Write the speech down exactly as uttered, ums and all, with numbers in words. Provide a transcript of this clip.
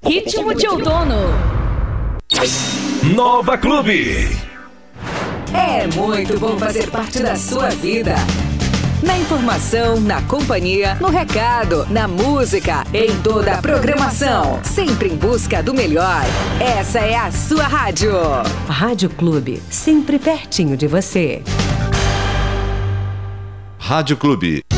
Ritmo de outono. Nova Clube. É muito bom fazer parte da sua vida. Na informação, na companhia, no recado, na música, em toda a programação. Sempre em busca do melhor. Essa é a sua rádio. Rádio Clube, sempre pertinho de você. Rádio Clube.